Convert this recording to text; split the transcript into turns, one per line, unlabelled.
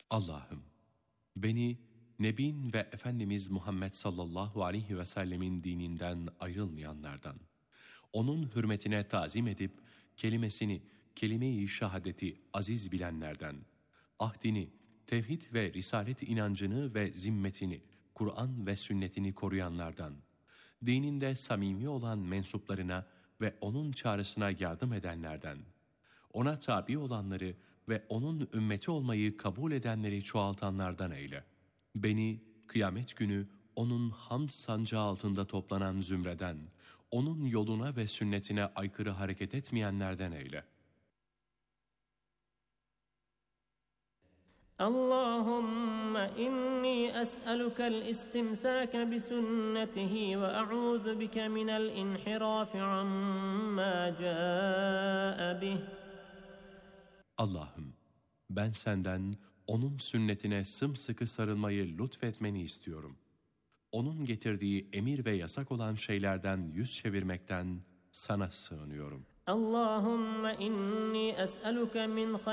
Allah'ım, beni Nebin ve Efendimiz Muhammed sallallahu aleyhi ve sellemin dininden ayrılmayanlardan, onun hürmetine tazim edip kelimesini, kelime-i şehadeti aziz bilenlerden, ahdini, tevhid ve risalet inancını ve zimmetini, Kur'an ve sünnetini koruyanlardan, dininde samimi olan mensuplarına ve onun çağrısına yardım edenlerden, ona tabi olanları ve onun ümmeti olmayı kabul edenleri çoğaltanlardan eyle. Beni kıyamet günü onun hamd sancağı altında toplanan zümreden, onun yoluna ve sünnetine aykırı hareket etmeyenlerden eyle.
اللهم إني أسألك الاستمساك بسنته وأعوذ بك من الانحراف عما جاء به.
Allah'ım, ben senden onun sünnetine sımsıkı sarılmayı lütfetmeni istiyorum. Onun getirdiği emir ve yasak olan şeylerden yüz çevirmekten sana sığınıyorum.
اللهم إني أسألك من